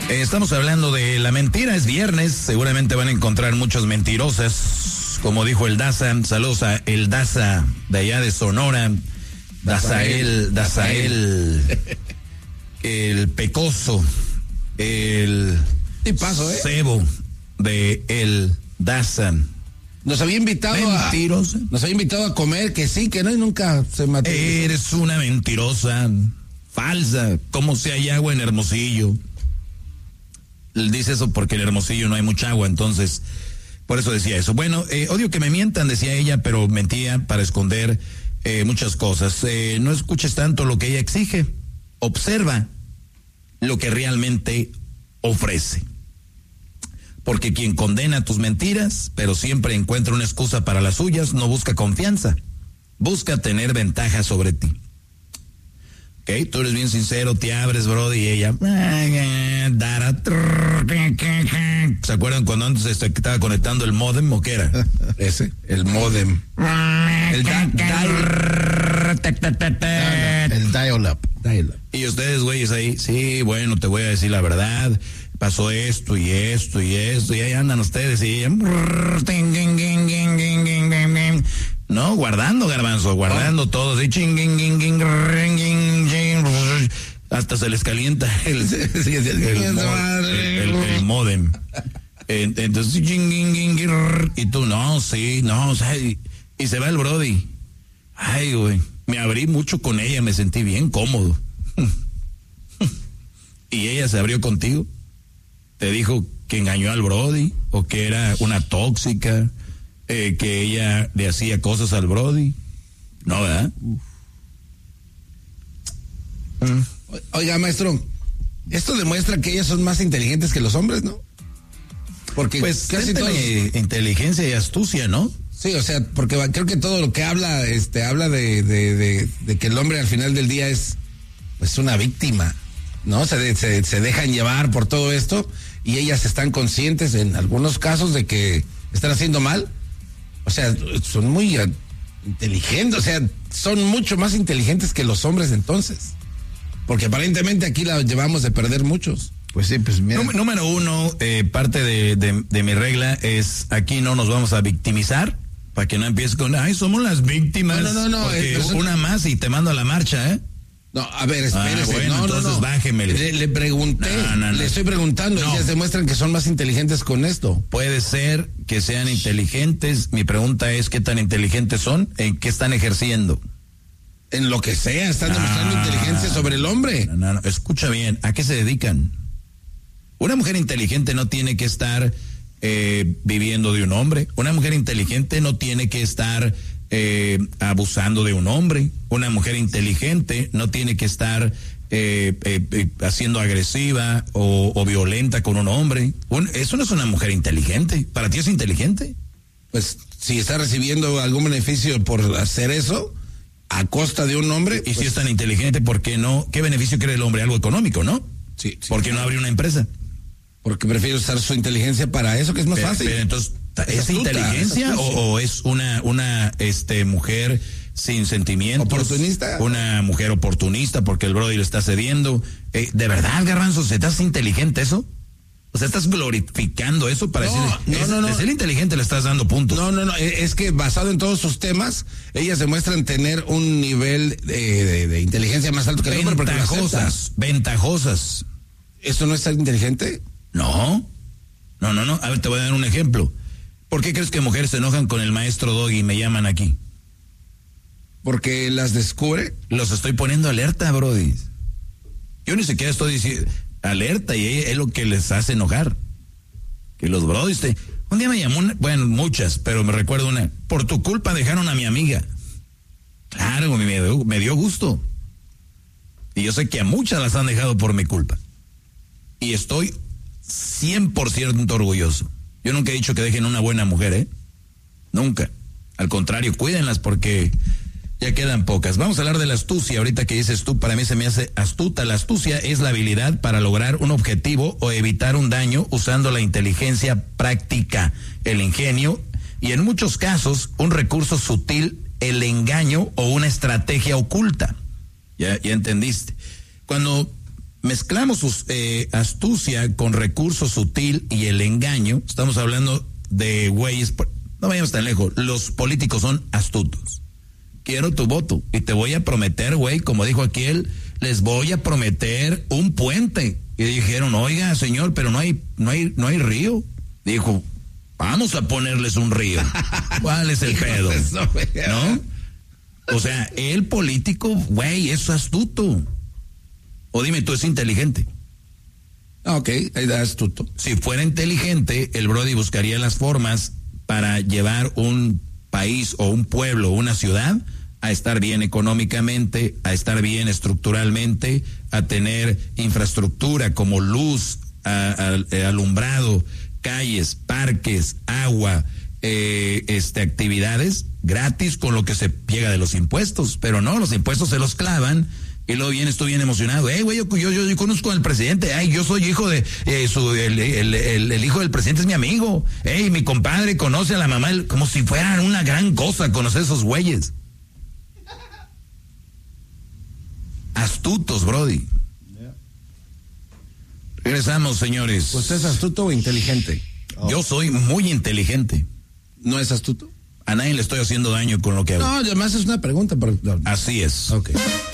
Estamos hablando de la mentira, es viernes, seguramente van a encontrar muchas mentirosas, como dijo el Daza, saludos a el Daza de allá de Sonora, Dazael, el Pecoso, el Cebo de el Daza. Nos había invitado a comer, que sí, que no, y nunca se materializó. Eres una mentirosa, falsa, como si hay agua en Hermosillo. Dice eso porque en Hermosillo no hay mucha agua, entonces, por eso decía eso. Bueno, odio que me mientan, decía ella, pero mentía para esconder muchas cosas. No escuches tanto lo que ella exige, observa lo que realmente ofrece. Porque quien condena tus mentiras, pero siempre encuentra una excusa para las suyas, no busca confianza, busca tener ventaja sobre ti. Ok, tú eres bien sincero, te abres, brody, y ella... ¿Se acuerdan cuando antes estaba conectando el módem o qué era? Ese, el módem. El dial-up. Y ustedes, güeyes, ahí, sí, bueno, te voy a decir la verdad, pasó esto y esto y esto, y ahí andan ustedes y... No, guardando, garbanzo, guardando todo, así, hasta se les calienta el módem. Entonces, y tú, no, sí, no, o sea, y se va el brody. Ay, güey, me abrí mucho con ella, me sentí bien cómodo. Y ella se abrió contigo, te dijo que engañó al brody, o que era una tóxica, que ella le hacía cosas al brody. No, ¿verdad? Oiga, maestro, esto demuestra que ellas son más inteligentes que los hombres, ¿no? Porque pues casi toda inteligencia y astucia, ¿no? Sí, o sea, porque creo que todo lo que habla de que el hombre al final del día es pues una víctima, ¿no? Se dejan llevar por todo esto y ellas están conscientes en algunos casos de que están haciendo mal. O sea, son muy inteligentes, o sea, son mucho más inteligentes que los hombres entonces. Porque aparentemente aquí la llevamos de perder muchos. Pues sí, pues mira. Número uno, parte de mi regla es, aquí no nos vamos a victimizar, para que no empieces con, ay, somos las víctimas. No. Una más y te mando a la marcha, ¿eh? No, a ver, espérese. Bueno, entonces bájemele. Le pregunté, le estoy preguntando, ellas demuestran que son más inteligentes con esto. Puede ser que sean inteligentes, mi pregunta es, ¿qué tan inteligentes son? ¿En qué están ejerciendo? En lo que sea, están demostrando inteligencia sobre el hombre. No, escucha bien, ¿a qué se dedican? Una mujer inteligente no tiene que estar viviendo de un hombre. Una mujer inteligente no tiene que estar abusando de un hombre. Una mujer inteligente no tiene que estar haciendo agresiva o violenta con un hombre. Eso no es una mujer inteligente. ¿Para ti es inteligente? Pues si está recibiendo algún beneficio por hacer eso a costa de un hombre. Y pues, si es tan inteligente, ¿por qué no? ¿Qué beneficio quiere el hombre? Algo económico, ¿no? Sí. ¿Por qué no abre una empresa? Porque prefiere usar su inteligencia para eso, que es más fácil. Pero entonces, ¿es inteligencia o es una mujer sin sentimientos? ¿Oportunista? Una mujer oportunista porque el brody le está cediendo. ¿De verdad, Garbanzo, se te hace inteligente eso? O sea, ¿estás glorificando eso para decir, no. De ser inteligente le estás dando puntos? No, es que basado en todos sus temas, ellas demuestran tener un nivel de inteligencia más alto que el hombre. Ventajosas. ¿Eso no es ser inteligente? No. A ver, te voy a dar un ejemplo. ¿Por qué crees que mujeres se enojan con el maestro Doggy y me llaman aquí? Porque las descubre. Los estoy poniendo alerta, brody. Yo ni siquiera estoy diciendo alerta y es lo que les hace enojar. Que los brodis un día me llamó muchas, pero me recuerdo una. Por tu culpa dejaron a mi amiga. Claro, me dio gusto. Y yo sé que a muchas las han dejado por mi culpa. Y estoy 100% orgulloso. Yo nunca he dicho que dejen una buena mujer, Nunca. Al contrario, cuídenlas porque ya quedan pocas. Vamos a hablar de la astucia. Ahorita que dices tú, para mí se me hace astuta. La astucia es la habilidad para lograr un objetivo o evitar un daño usando la inteligencia práctica, el ingenio y en muchos casos un recurso sutil, el engaño o una estrategia oculta. Ya entendiste. Cuando mezclamos astucia con recurso sutil y el engaño. Estamos hablando de güeyes, no vayamos tan lejos, los políticos son astutos. Quiero tu voto y te voy a prometer, güey, como dijo aquel, les voy a prometer un puente. Y dijeron, oiga, señor, pero no hay río. Dijo, vamos a ponerles un río. ¿Cuál es el pedo? ¿No? O sea, el político, güey, es astuto. O dime tú, ¿es inteligente? Ok, ahí da astuto. Si fuera inteligente, el Brody buscaría las formas para llevar un país o un pueblo o una ciudad a estar bien económicamente, a estar bien estructuralmente, a tener infraestructura como luz, alumbrado, calles, parques, agua, actividades gratis con lo que se llega de los impuestos, pero no, los impuestos se los clavan. Y luego vienes tú bien emocionado. Güey, yo conozco al presidente. Yo soy hijo de el hijo del presidente es mi amigo. Mi compadre conoce a la mamá, como si fueran una gran cosa conocer esos güeyes. Astutos, Brody. Regresamos, señores. ¿Pues es astuto o inteligente? Yo soy muy inteligente. ¿No es astuto? A nadie le estoy haciendo daño con lo que hago. No, además es una pregunta. Pero... Así es. Okay.